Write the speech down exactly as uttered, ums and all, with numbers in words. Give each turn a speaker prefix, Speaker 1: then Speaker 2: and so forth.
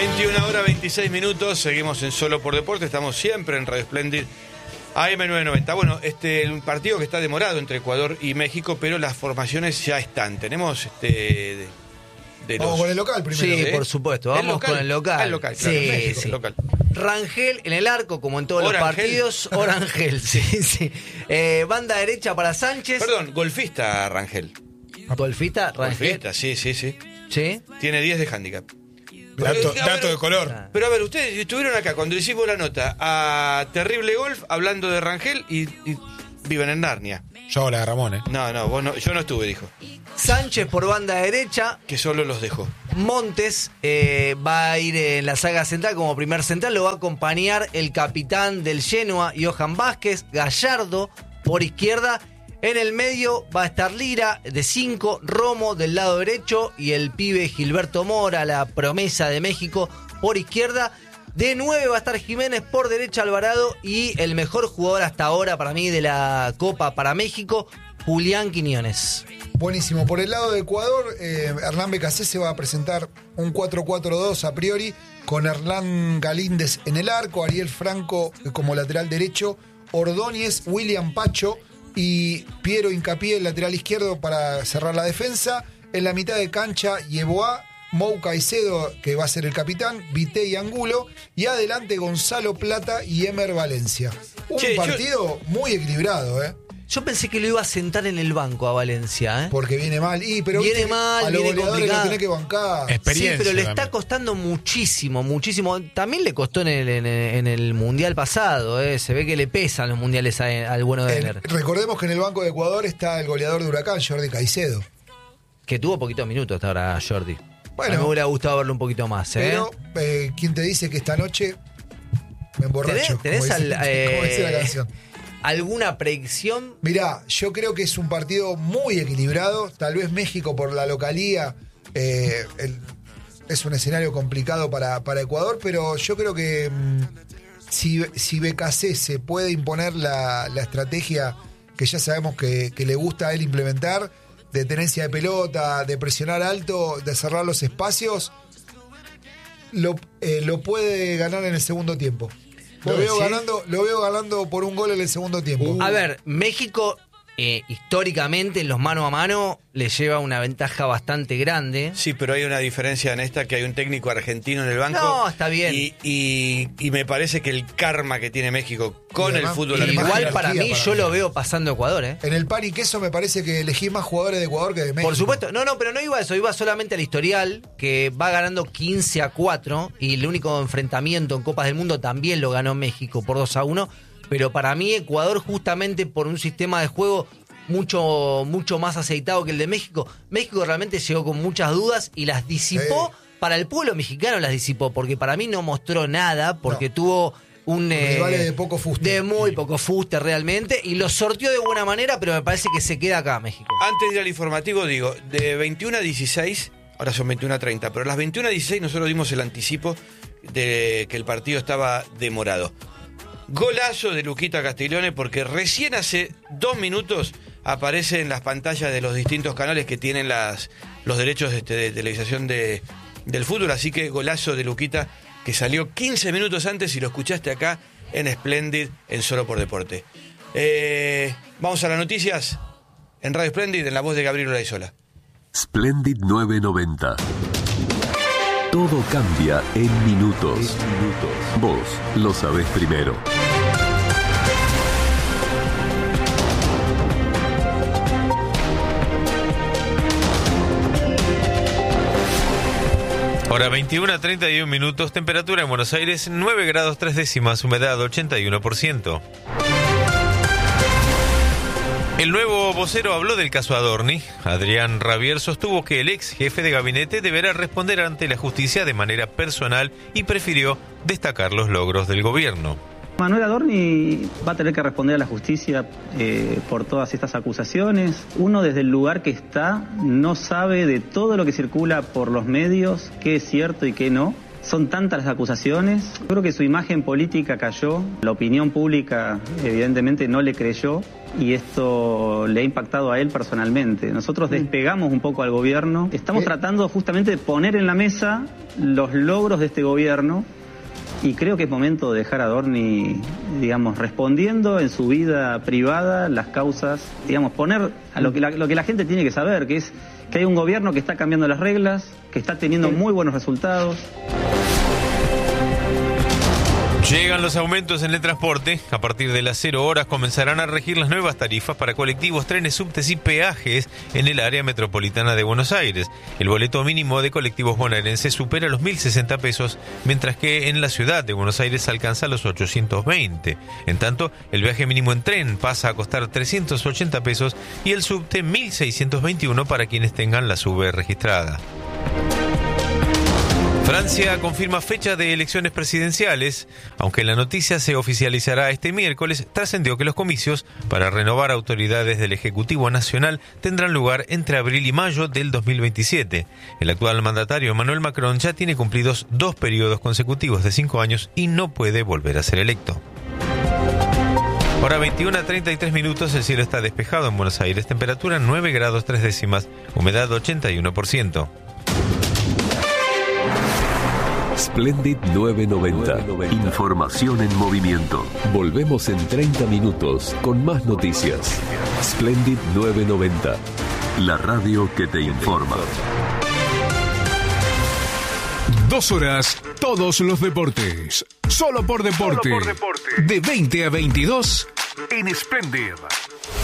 Speaker 1: veintiuna horas veintiséis minutos, seguimos en Solo por Deporte, estamos siempre en Radio Splendid A M novecientos noventa. Bueno, este el partido que está demorado entre Ecuador y México, pero las formaciones ya están. Tenemos este de, de
Speaker 2: Vamos
Speaker 1: los...
Speaker 2: con el local primero.
Speaker 3: Sí,
Speaker 1: ¿eh?
Speaker 3: por supuesto, vamos
Speaker 1: local?
Speaker 3: con el local.
Speaker 1: El local, claro,
Speaker 3: sí,
Speaker 1: México,
Speaker 3: sí.
Speaker 1: local.
Speaker 3: Rangel en el arco, como en todos
Speaker 1: Orangel.
Speaker 3: los partidos. Orangel, sí, sí. Eh, banda derecha para Sánchez.
Speaker 1: Perdón, golfista Rangel.
Speaker 3: Golfista, Rangel.
Speaker 1: Golfista, sí, sí, sí.
Speaker 3: Sí.
Speaker 1: Tiene diez de handicap.
Speaker 2: Dato,
Speaker 1: Pero, a
Speaker 2: dato
Speaker 1: ver,
Speaker 2: de color.
Speaker 3: Ah.
Speaker 1: Pero a ver, ustedes estuvieron acá cuando hicimos la nota a Terrible Golf hablando de Rangel y, y viven en Narnia.
Speaker 2: Yo hago la de Ramón, ¿eh?
Speaker 1: No, no, vos no, yo no estuve, dijo.
Speaker 3: Sánchez por banda derecha.
Speaker 1: Que solo los dejó.
Speaker 3: Montes eh, va a ir en la saga central como primer central. Lo va a acompañar el capitán del Genoa, Johan Vázquez. Gallardo por izquierda. En el medio va a estar Lira de cinco, Romo del lado derecho y el pibe Gilberto Mora, la promesa de México, por izquierda. De nueve va a estar Jiménez, por derecha Alvarado y el mejor jugador hasta ahora para mí de la Copa para México, Julián Quiñones.
Speaker 2: Buenísimo. Por el lado de Ecuador, eh, Hernán Becasé se va a presentar un cuatro cuatro dos a priori, con Hernán Galíndez en el arco, Ariel Franco como lateral derecho, Ordóñez, William Pacho y Piero Hincapié, el lateral izquierdo, para cerrar la defensa. En la mitad de cancha, Yeboah, Mou Caicedo, que va a ser el capitán, Vité y Angulo, y adelante Gonzalo Plata y Emer Valencia. Un
Speaker 1: Che,
Speaker 2: partido yo... muy equilibrado, ¿eh?
Speaker 3: Yo pensé que lo iba a sentar en el banco a Valencia, ¿eh?
Speaker 2: Porque viene mal. Y, pero
Speaker 3: Viene
Speaker 2: viste,
Speaker 3: mal,
Speaker 2: a los
Speaker 3: viene
Speaker 2: goleadores
Speaker 3: complicado.
Speaker 2: lo tenés que bancar.
Speaker 3: Sí, pero le está
Speaker 2: también.
Speaker 3: costando muchísimo, muchísimo. También le costó en el, en el, en el Mundial pasado, ¿eh? Se ve que le pesan los mundiales a, al bueno de
Speaker 2: El-
Speaker 3: Ener.
Speaker 2: recordemos que en el banco de Ecuador está el goleador de Huracán, Jordi Caicedo.
Speaker 3: Que tuvo poquitos minutos hasta ahora, Jordi.
Speaker 2: Bueno,
Speaker 3: a mí me hubiera gustado verlo un poquito más, ¿eh?
Speaker 2: Pero, eh, ¿quién te dice que esta noche me emborracho?
Speaker 3: ¿Tenés, tenés
Speaker 2: como,
Speaker 3: al-
Speaker 2: dice,
Speaker 3: eh,
Speaker 2: como dice la canción.
Speaker 3: ¿Alguna predicción?
Speaker 2: Mirá, yo creo que es un partido muy equilibrado. Tal vez México, por la localía, eh, el- es un escenario complicado para, para Ecuador, pero yo creo que mm, si, si B K C se puede imponer la, la estrategia que ya sabemos que, que le gusta a él implementar, de tenencia de pelota, de presionar alto, de cerrar los espacios, lo, eh, lo puede ganar en el segundo tiempo. Lo
Speaker 3: ¿Vos
Speaker 2: veo,
Speaker 3: decís?
Speaker 2: ganando, lo veo ganando por un gol en el segundo tiempo.
Speaker 3: A ver, México eh, históricamente en los mano a mano le lleva una ventaja bastante grande.
Speaker 1: Sí, pero hay una diferencia en esta, que hay un técnico argentino en el banco.
Speaker 3: No, está bien.
Speaker 1: Y, y, y me parece que el karma que tiene México con
Speaker 2: Y
Speaker 1: el
Speaker 2: además-
Speaker 1: fútbol
Speaker 2: y además
Speaker 1: argentino.
Speaker 3: Igual para mí
Speaker 2: jerarquía para
Speaker 3: yo
Speaker 2: mí.
Speaker 3: lo veo pasando a Ecuador, ¿eh?
Speaker 2: En el pan y queso me parece que elegí más jugadores de Ecuador que de México.
Speaker 3: Por supuesto, no, no, pero no iba a eso, iba solamente al historial, que va ganando quince a cuatro, y el único enfrentamiento en Copas del Mundo también lo ganó México por dos a uno, pero para mí Ecuador, justamente por un sistema de juego mucho, mucho más aceitado que el de México, México realmente llegó con muchas dudas y las disipó,
Speaker 2: Sí.
Speaker 3: para el pueblo mexicano las disipó, porque para mí no mostró nada, porque
Speaker 2: No.
Speaker 3: tuvo un...
Speaker 2: Rivales de poco fuste.
Speaker 3: De muy poco fuste realmente, y lo sorteó de buena manera, pero me parece que se queda acá México.
Speaker 1: Antes de ir al informativo, digo, de veintiuna a dieciséis, ahora son veintiuna a treinta, pero a las veintiuna a dieciséis nosotros dimos el anticipo de que el partido estaba demorado. Golazo de Luquita Castiglione, porque recién hace dos minutos aparece en las pantallas de los distintos canales que tienen las, los derechos este, de televisación de, del fútbol, así que golazo de Luquita, que salió quince minutos antes y lo escuchaste acá en Splendid, en Solo por Deporte. Eh, vamos a las noticias en Radio Splendid, en la voz de Gabriel Olaizola.
Speaker 4: Splendid novecientos noventa. Todo cambia en minutos. Vos lo sabés primero.
Speaker 5: Hora veintiuna a treinta y un minutos, temperatura en Buenos Aires nueve grados tres décimas, humedad ochenta y uno por ciento. El nuevo vocero habló del caso Adorni. Adrián Rabier sostuvo que el ex jefe de gabinete deberá responder ante la justicia de manera personal y prefirió destacar los logros del gobierno.
Speaker 6: Manuel Adorni va a tener que responder a la justicia eh, por todas estas acusaciones. Uno, desde el lugar que está, no sabe de todo lo que circula por los medios, qué es cierto y qué no. Son tantas las acusaciones. Creo que su imagen política cayó. La opinión pública evidentemente no le creyó. Y esto le ha impactado a él personalmente. Nosotros despegamos un poco al gobierno. Estamos tratando justamente de poner en la mesa los logros de este gobierno. Y creo que es momento de dejar a Adorni, digamos, respondiendo en su vida privada las causas, digamos, poner a lo que la, lo que la gente tiene que saber, que es que hay un gobierno que está cambiando las reglas, que está teniendo muy buenos resultados.
Speaker 5: Llegan los aumentos en el transporte. A partir de las cero horas comenzarán a regir las nuevas tarifas para colectivos, trenes, subtes y peajes en el área metropolitana de Buenos Aires. El boleto mínimo de colectivos bonaerenses supera los mil sesenta pesos, mientras que en la ciudad de Buenos Aires alcanza los ochocientos veinte. En tanto, el viaje mínimo en tren pasa a costar trescientos ochenta pesos y el subte mil seiscientos veintiuno para quienes tengan la SUBE registrada. Francia confirma fecha de elecciones presidenciales. Aunque la noticia se oficializará este miércoles, trascendió que los comicios para renovar autoridades del Ejecutivo Nacional tendrán lugar entre abril y mayo del dos mil veintisiete. El actual mandatario Emmanuel Macron ya tiene cumplidos dos periodos consecutivos de cinco años y no puede volver a ser electo. Hora veintiuna, treinta y tres minutos, el cielo está despejado en Buenos Aires, temperatura nueve grados tres décimas, humedad ochenta y uno por ciento.
Speaker 4: Splendid nueve noventa. Información en movimiento. Volvemos en treinta minutos con más noticias. Splendid nueve noventa. La radio que te informa.
Speaker 7: Dos horas, todos los deportes. Solo por deporte. Solo por deporte. De veinte a veintidós en Splendid.